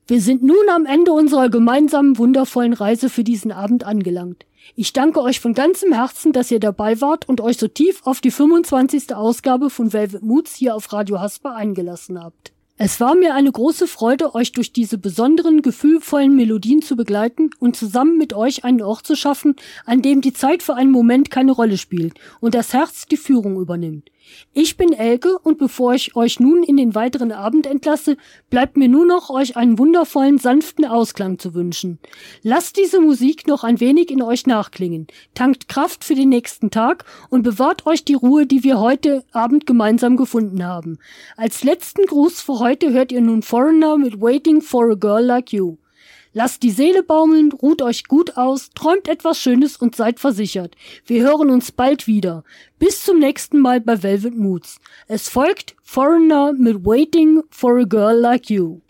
Wir sind nun am Ende unserer gemeinsamen wundervollen Reise für diesen Abend angelangt. Ich danke euch von ganzem Herzen, dass ihr dabei wart und euch so tief auf die 25. Ausgabe von Velvet Moods hier auf Radio Hasper eingelassen habt. Es war mir eine große Freude, euch durch diese besonderen, gefühlvollen Melodien zu begleiten und zusammen mit euch einen Ort zu schaffen, an dem die Zeit für einen Moment keine Rolle spielt und das Herz die Führung übernimmt. Ich bin Elke und bevor ich euch nun in den weiteren Abend entlasse, bleibt mir nur noch, euch einen wundervollen, sanften Ausklang zu wünschen. Lasst diese Musik noch ein wenig in euch nachklingen, tankt Kraft für den nächsten Tag und bewahrt euch die Ruhe, die wir heute Abend gemeinsam gefunden haben. Als letzten Gruß für heute hört ihr nun Foreigner mit Waiting for a Girl Like You. Lasst die Seele baumeln, ruht euch gut aus, träumt etwas Schönes und seid versichert. Wir hören uns bald wieder. Bis zum nächsten Mal bei Velvet Moods. Es folgt Foreigner mit Waiting for a Girl Like You.